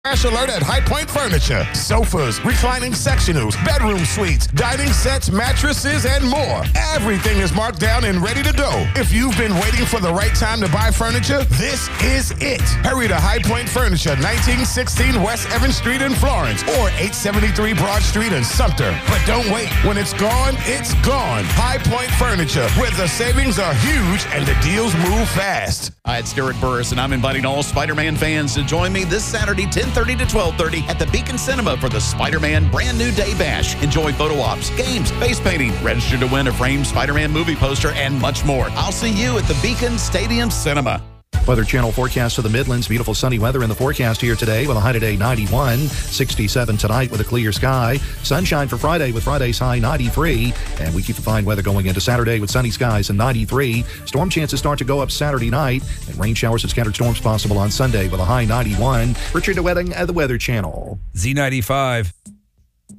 Crash alert at High Point Furniture. Sofas, reclining sectionals, bedroom suites, dining sets, mattresses, and more. Everything is marked down and ready to go. If you've been waiting for the right time to buy furniture, this is it. Hurry to High Point Furniture, 1916 West Evans Street in Florence, or 873 Broad Street in Sumter. But don't wait. When it's gone, it's gone. High Point Furniture, where the savings are huge and the deals move fast. Hi, it's Derek Burris, and I'm inviting all Spider-Man fans to join me this Saturday, 10:30 to 12:30 at the Beacon Cinema for the Spider-Man Brand New Day Bash. Enjoy photo ops, games, face painting, register to win a framed Spider-Man movie poster, and much more. I'll see you at the Beacon Stadium Cinema. Weather Channel forecast to the Midlands. Beautiful sunny weather in the forecast here today with a high today 91, 67 tonight with a clear sky. Sunshine for Friday with Friday's high 93. And we keep the fine weather going into Saturday with sunny skies and 93. Storm chances start to go up Saturday night. And rain showers and scattered storms possible on Sunday with a high 91. Richard DeWetting at the Weather Channel. Z95.